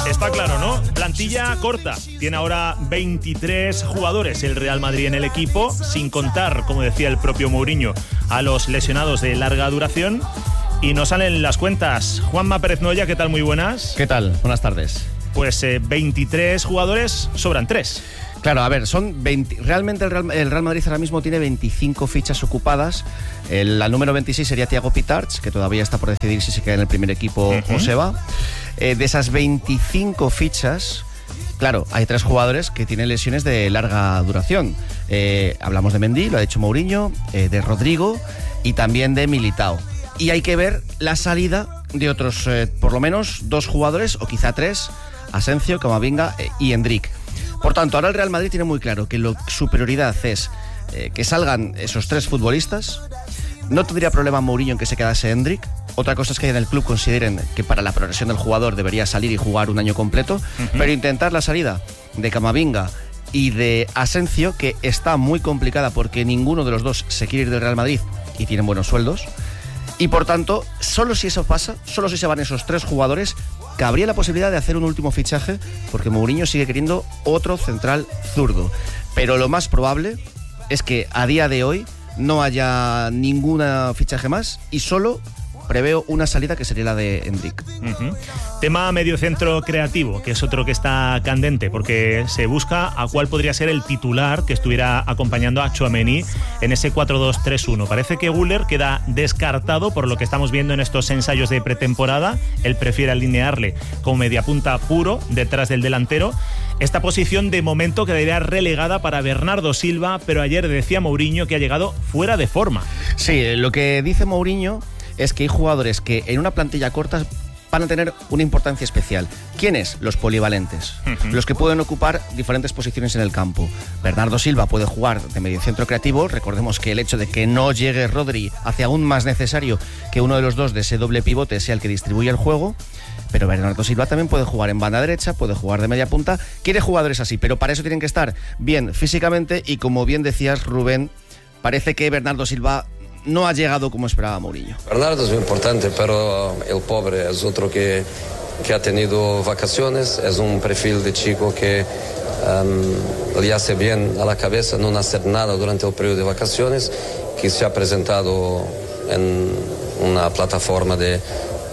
Está claro, ¿no? Plantilla corta. Tiene ahora 23 jugadores el Real Madrid en el equipo, sin contar, como decía el propio Mourinho, a los lesionados de larga duración. Y nos salen las cuentas. Juanma Pérez Noya, ¿qué tal? Muy buenas. ¿Qué tal? Buenas tardes. Pues 23 jugadores, sobran 3. Claro, a ver, son 20. Realmente el Real Madrid ahora mismo tiene 25 fichas ocupadas. La número 26 sería Thiago Pitarch, que todavía está por decidir si se queda en el primer equipo o se va. De esas 25 fichas, claro, hay 3 jugadores que tienen lesiones de larga duración. Hablamos de Mendy, lo ha dicho Mourinho, de Rodrigo y también de Militao. Y hay que ver la salida de otros, por lo menos, 2 jugadores, o quizá 3, Asensio, Camavinga y Endrick. Por tanto, ahora el Real Madrid tiene muy claro que su prioridad es que salgan esos 3 futbolistas. No tendría problema Mourinho en que se quedase Endrick. Otra cosa es que en el club consideren que para la progresión del jugador debería salir y jugar un año completo, pero intentar la salida de Camavinga y de Asensio, que está muy complicada porque ninguno de los dos se quiere ir del Real Madrid y tienen buenos sueldos. Y por tanto, solo si eso pasa, solo si se van esos 3 jugadores, cabría la posibilidad de hacer un último fichaje, porque Mourinho sigue queriendo otro central zurdo. Pero lo más probable es que a día de hoy no haya ningún fichaje más y solo preveo una salida que sería la de Endrick. Tema mediocentro creativo, que es otro que está candente, porque se busca a cuál podría ser el titular que estuviera acompañando a Tchouaméni en ese 4-2-3-1. Parece que Güler queda descartado por lo que estamos viendo en estos ensayos de pretemporada. Él prefiere alinearle como mediapunta puro detrás del delantero. Esta posición de momento quedaría relegada para Bernardo Silva, pero ayer decía Mourinho que ha llegado fuera de forma. Sí, lo que dice Mourinho es que hay jugadores que en una plantilla corta van a tener una importancia especial. ¿Quiénes? Los polivalentes, los que pueden ocupar diferentes posiciones en el campo. Bernardo Silva puede jugar de mediocentro creativo. Recordemos que el hecho de que no llegue Rodri hace aún más necesario que uno de los dos de ese doble pivote sea el que distribuya el juego. Pero Bernardo Silva también puede jugar en banda derecha, puede jugar de media punta. Quiere jugadores así, pero para eso tienen que estar bien físicamente y, como bien decías, Rubén, parece que Bernardo Silva no ha llegado como esperaba Mourinho. Bernardo es muy importante, pero el pobre es otro que ha tenido vacaciones, es un perfil de chico que le hace bien a la cabeza no hacer nada durante el periodo de vacaciones, que se ha presentado en una plataforma de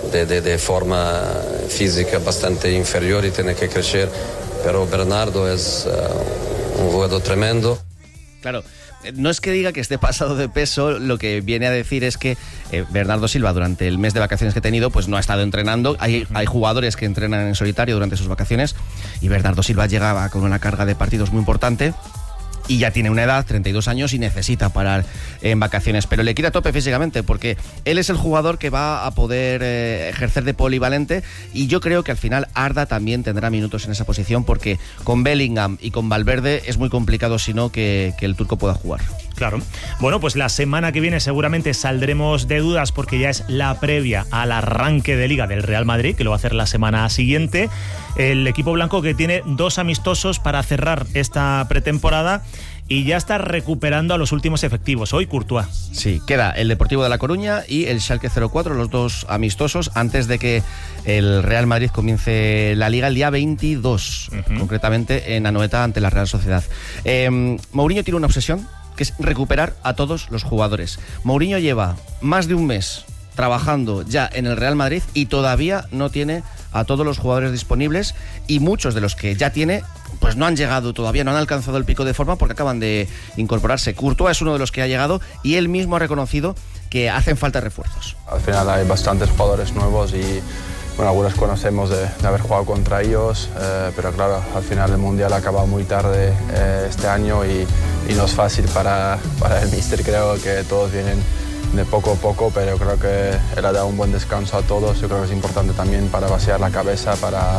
forma física bastante inferior y tiene que crecer, pero Bernardo es un jugador tremendo. Claro. No es que diga que esté pasado de peso, lo que viene a decir es que Bernardo Silva durante el mes de vacaciones que ha tenido pues no ha estado entrenando. Hay jugadores que entrenan en solitario durante sus vacaciones y Bernardo Silva llegaba con una carga de partidos muy importante y ya tiene una edad, 32 años, y necesita parar en vacaciones. Pero le quiere a tope físicamente porque él es el jugador que va a poder ejercer de polivalente, y yo creo que al final Arda también tendrá minutos en esa posición, porque con Bellingham y con Valverde es muy complicado si no que el turco pueda jugar. Claro. Bueno, pues la semana que viene seguramente saldremos de dudas porque ya es la previa al arranque de Liga del Real Madrid, que lo va a hacer la semana siguiente. El equipo blanco que tiene 2 amistosos para cerrar esta pretemporada y ya está recuperando a los últimos efectivos. Hoy Courtois. Sí, queda el Deportivo de La Coruña y el Schalke 04, los 2 amistosos, antes de que el Real Madrid comience la Liga el día 22, concretamente en Anoeta ante la Real Sociedad. Mourinho tiene una obsesión, que es recuperar a todos los jugadores. Mourinho lleva más de un mes trabajando ya en el Real Madrid y todavía no tiene a todos los jugadores disponibles, y muchos de los que ya tiene pues no han llegado todavía, no han alcanzado el pico de forma porque acaban de incorporarse. Courtois es uno de los que ha llegado y él mismo ha reconocido que hacen falta refuerzos. Al final hay bastantes jugadores nuevos y bueno, algunos conocemos de haber jugado contra ellos, pero claro, al final el Mundial ha acabado muy tarde este año y no es fácil para el míster. Creo que todos vienen de poco a poco, pero creo que él ha dado un buen descanso a todos. Yo creo que es importante también para vaciar la cabeza,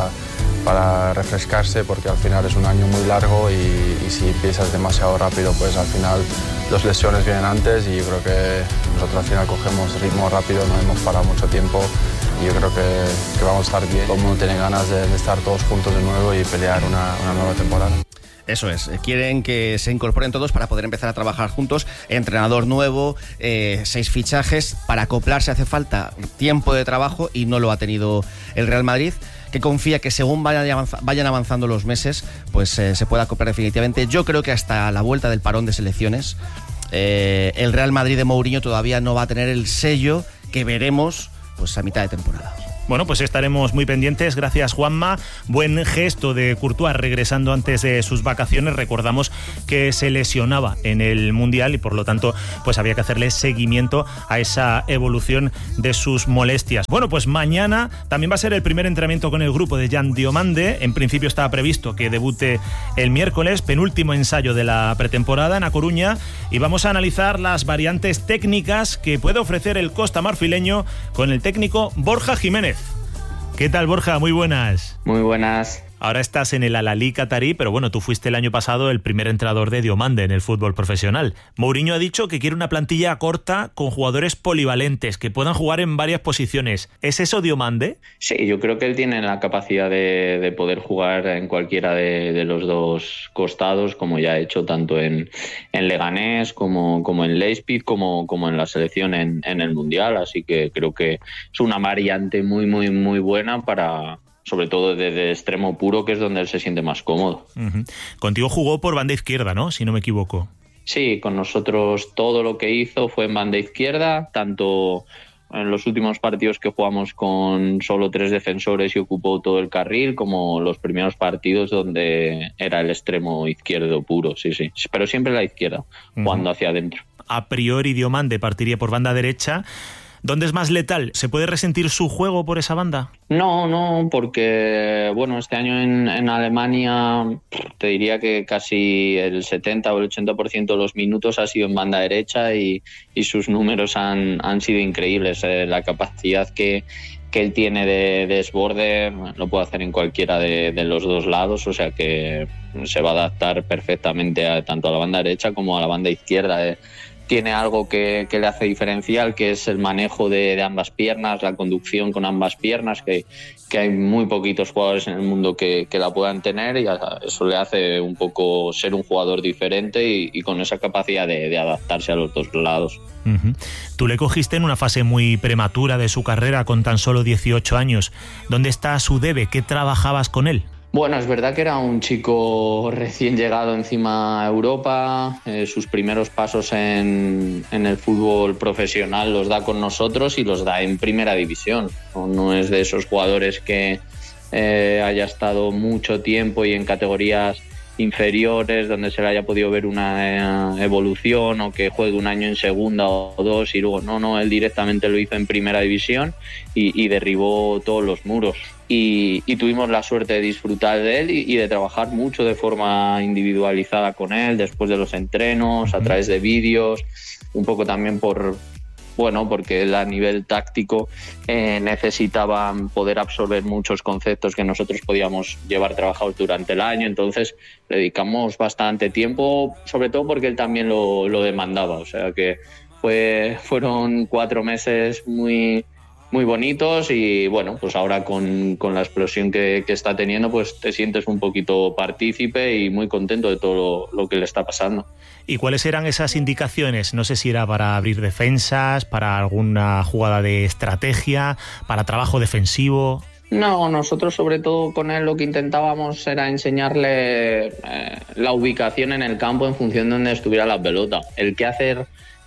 para refrescarse, porque al final es un año muy largo y si empiezas demasiado rápido, pues al final las lesiones vienen antes, y yo creo que nosotros al final cogemos ritmo rápido, no hemos parado mucho tiempo y yo creo que vamos a estar bien. Todo el mundo tiene ganas de estar todos juntos de nuevo y pelear una nueva temporada. Eso es, quieren que se incorporen todos para poder empezar a trabajar juntos. Entrenador nuevo, 6 fichajes, para acoplarse hace falta tiempo de trabajo y no lo ha tenido el Real Madrid. que confía que según vayan avanzando los meses, pues se pueda acoplar definitivamente. Yo creo que hasta la vuelta del parón de selecciones, el Real Madrid de Mourinho todavía no va a tener el sello que veremos pues a mitad de temporada. Bueno, pues estaremos muy pendientes. Gracias, Juanma. Buen gesto de Courtois regresando antes de sus vacaciones. Recordamos que se lesionaba en el Mundial y por lo tanto pues había que hacerle seguimiento a esa evolución de sus molestias. Bueno, pues mañana también va a ser el primer entrenamiento con el grupo de Jan Diomande. En principio estaba previsto que debute el miércoles, penúltimo ensayo de la pretemporada en A Coruña, y vamos a analizar las variantes técnicas que puede ofrecer el costamarfileño con el técnico Borja Jiménez. ¿Qué tal, Borja? Muy buenas. Muy buenas. Ahora estás en el Al-Ahly catarí, pero bueno, tú fuiste el año pasado el primer entrenador de Diomande en el fútbol profesional. Mourinho ha dicho que quiere una plantilla corta con jugadores polivalentes, que puedan jugar en varias posiciones. ¿Es eso Diomande? Sí, yo creo que él tiene la capacidad de poder jugar en cualquiera de los dos costados, como ya ha hecho tanto en Leganés como en Leipzig, como en la selección en el Mundial. Así que creo que es una variante muy, muy, muy buena para... sobre todo de extremo puro, que es donde él se siente más cómodo. Uh-huh. Contigo jugó por banda izquierda, ¿no? Si no me equivoco. Sí, con nosotros todo lo que hizo fue en banda izquierda, tanto en los últimos partidos que jugamos con solo 3 defensores y ocupó todo el carril, como los primeros partidos donde era el extremo izquierdo puro, sí. Pero siempre la izquierda, jugando hacia adentro. A priori Diomande partiría por banda derecha. ¿Dónde es más letal? ¿Se puede resentir su juego por esa banda? No, porque bueno, este año en Alemania te diría que casi el 70 o el 80% de los minutos ha sido en banda derecha y sus números han sido increíbles. La capacidad que él tiene de desborde lo puede hacer en cualquiera de los dos lados, o sea que se va a adaptar perfectamente tanto a la banda derecha como a la banda izquierda. Tiene algo que le hace diferencial, que es el manejo de ambas piernas, la conducción con ambas piernas, que hay muy poquitos jugadores en el mundo que la puedan tener, y eso le hace un poco ser un jugador diferente y con esa capacidad de adaptarse a los dos lados. Uh-huh. Tú le cogiste en una fase muy prematura de su carrera con tan solo 18 años. ¿Dónde está su debe? ¿Qué trabajabas con él? Bueno, es verdad que era un chico recién llegado encima a Europa, sus primeros pasos en el fútbol profesional los da con nosotros y los da en primera división. No es de esos jugadores que haya estado mucho tiempo y en categorías inferiores donde se le haya podido ver una evolución, o que juegue un año en segunda o 2 y luego no, él directamente lo hizo en primera división y derribó todos los muros. Y tuvimos la suerte de disfrutar de él y de trabajar mucho de forma individualizada con él después de los entrenos, a través de vídeos, un poco también porque él a nivel táctico necesitaba poder absorber muchos conceptos que nosotros podíamos llevar trabajados durante el año. Entonces le dedicamos bastante tiempo, sobre todo porque él también lo demandaba. O sea que fueron 4 meses muy bonitos y bueno, pues ahora con la explosión que está teniendo, pues te sientes un poquito partícipe y muy contento de todo lo que le está pasando. ¿Y cuáles eran esas indicaciones? No sé si era para abrir defensas, para alguna jugada de estrategia, para trabajo defensivo. No, nosotros sobre todo con él lo que intentábamos era enseñarle la ubicación en el campo en función de donde estuviera la pelota. El qué hacer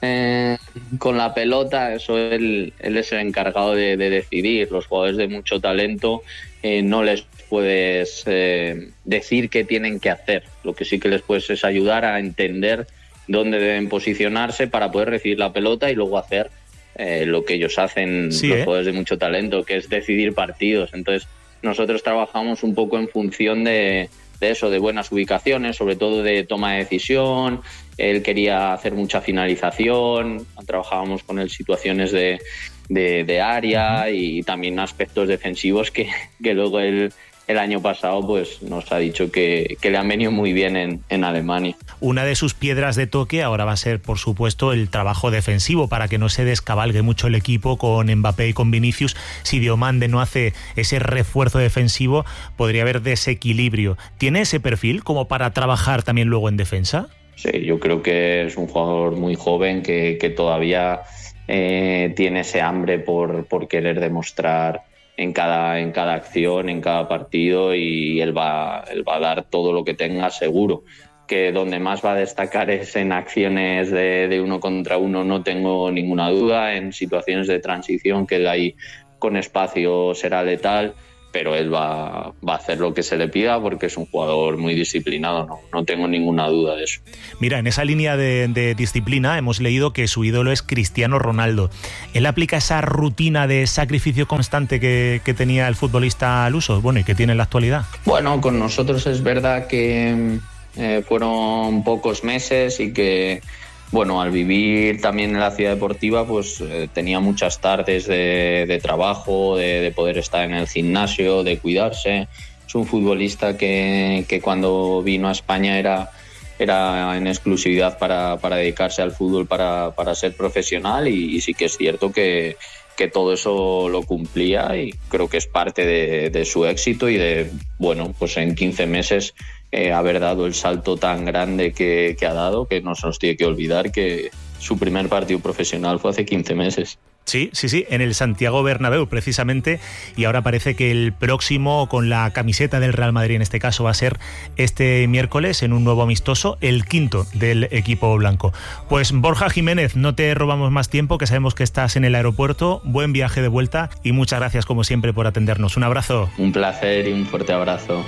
con la pelota, eso él es el encargado de decidir. Los jugadores de mucho talento no les puedes decir qué tienen que hacer. Lo que sí que les puedes es ayudar a entender dónde deben posicionarse para poder recibir la pelota y luego hacer lo que ellos hacen, los jugadores de mucho talento, que es decidir partidos. Entonces nosotros trabajamos un poco en función de eso, de buenas ubicaciones, sobre todo de toma de decisión. Él quería hacer mucha finalización, trabajábamos con él situaciones de área y también aspectos defensivos que luego él el año pasado pues nos ha dicho que le han venido muy bien en Alemania. Una de sus piedras de toque ahora va a ser, por supuesto, el trabajo defensivo, para que no se descabalgue mucho el equipo con Mbappé y con Vinicius. Si Diomande no hace ese refuerzo defensivo, podría haber desequilibrio. ¿Tiene ese perfil como para trabajar también luego en defensa? Sí, yo creo que es un jugador muy joven que todavía tiene ese hambre por querer demostrar en cada acción, en cada partido, y él va a dar todo lo que tenga, seguro. Que donde más va a destacar es en acciones de 1 contra 1, no tengo ninguna duda. En situaciones de transición, que él ahí con espacio será letal, pero él va a hacer lo que se le pida porque es un jugador muy disciplinado, no tengo ninguna duda de eso. Mira, en esa línea de disciplina hemos leído que su ídolo es Cristiano Ronaldo. ¿Él aplica esa rutina de sacrificio constante que tenía el futbolista al uso, bueno, y que tiene en la actualidad? Bueno, con nosotros es verdad que fueron pocos meses y que, bueno, al vivir también en la ciudad deportiva, pues tenía muchas tardes de trabajo, de poder estar en el gimnasio, de cuidarse. Es un futbolista que cuando vino a España era en exclusividad para dedicarse al fútbol, para ser profesional, y sí que es cierto que todo eso lo cumplía, y creo que es parte de su éxito y de, bueno, pues en 15 meses haber dado el salto tan grande que ha dado, que no se nos tiene que olvidar que su primer partido profesional fue hace 15 meses. Sí, en el Santiago Bernabéu precisamente, y ahora parece que el próximo con la camiseta del Real Madrid en este caso va a ser este miércoles en un nuevo amistoso, el 5º del equipo blanco. Pues Borja Jiménez, no te robamos más tiempo, que sabemos que estás en el aeropuerto. Buen viaje de vuelta y muchas gracias como siempre por atendernos. Un abrazo. Un placer y un fuerte abrazo.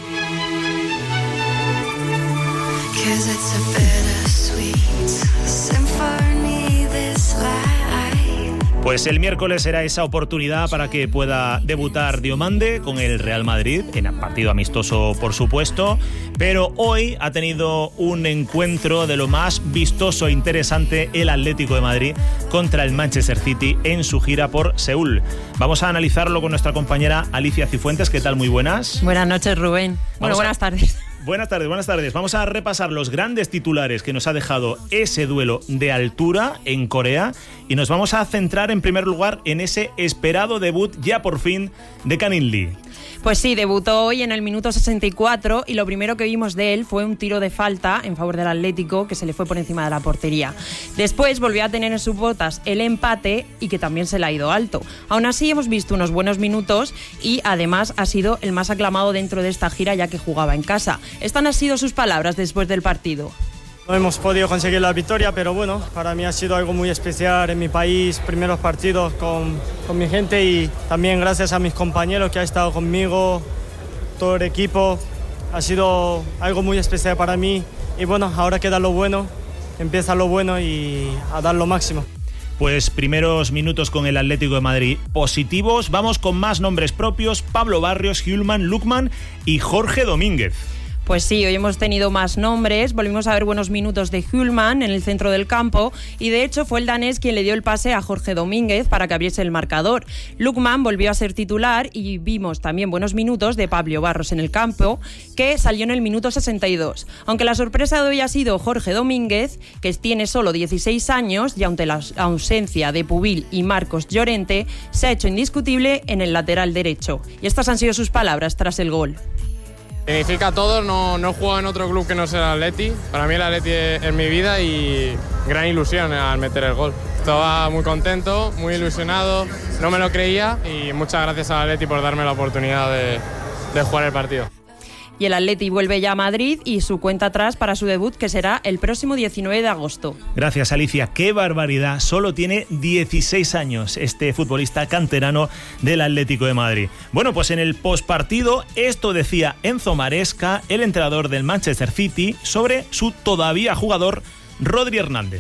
Pues el miércoles será esa oportunidad para que pueda debutar Diomande con el Real Madrid, en partido amistoso por supuesto, pero hoy ha tenido un encuentro de lo más vistoso e interesante el Atlético de Madrid contra el Manchester City en su gira por Seúl. Vamos a analizarlo con nuestra compañera Alicia Cifuentes. ¿Qué tal? Muy buenas. Buenas noches, Rubén. Buenas tardes. Buenas tardes. Vamos a repasar los grandes titulares que nos ha dejado ese duelo de altura en Corea, y nos vamos a centrar en primer lugar en ese esperado debut ya por fin de Kang-in Lee. Pues sí, debutó hoy en el minuto 64 y lo primero que vimos de él fue un tiro de falta en favor del Atlético que se le fue por encima de la portería. Después volvió a tener en sus botas el empate y que también se le ha ido alto. Aún así hemos visto unos buenos minutos y además ha sido el más aclamado dentro de esta gira ya que jugaba en casa. Estas han sido sus palabras después del partido. No hemos podido conseguir la victoria, pero bueno, para mí ha sido algo muy especial en mi país, primeros partidos con mi gente, y también gracias a mis compañeros que han estado conmigo, todo el equipo. Ha sido algo muy especial para mí y bueno, ahora queda lo bueno, empieza lo bueno y a dar lo máximo. Pues primeros minutos con el Atlético de Madrid positivos. Vamos con más nombres propios: Pablo Barrios, Hjulmand, Lookman y Jorge Domínguez. Pues sí, hoy hemos tenido más nombres, volvimos a ver buenos minutos de Hjulmand en el centro del campo y de hecho fue el danés quien le dio el pase a Jorge Domínguez para que abriese el marcador. Lookman volvió a ser titular y vimos también buenos minutos de Pablo Barrios en el campo, que salió en el minuto 62. Aunque la sorpresa de hoy ha sido Jorge Domínguez, que tiene solo 16 años y ante la ausencia de Pubil y Marcos Llorente, se ha hecho indiscutible en el lateral derecho. Y estas han sido sus palabras tras el gol. Significa todo, no he jugado en otro club que no sea el Atleti. Para mí el Atleti es mi vida y gran ilusión al meter el gol. Estaba muy contento, muy ilusionado, no me lo creía y muchas gracias al Atleti por darme la oportunidad de jugar el partido. Y el Atleti vuelve ya a Madrid y su cuenta atrás para su debut, que será el próximo 19 de agosto. Gracias, Alicia. ¡Qué barbaridad! Solo tiene 16 años este futbolista canterano del Atlético de Madrid. Bueno, pues en el postpartido esto decía Enzo Maresca, el entrenador del Manchester City, sobre su todavía jugador Rodri Hernández.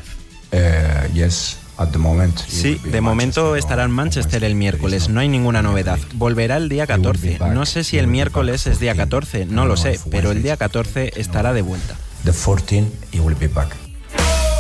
Sí, de momento estará en Manchester el miércoles, no hay ninguna novedad. Volverá el día 14. No sé si el miércoles es día 14, no lo sé, pero el día 14 estará de vuelta. The 14 he will be back.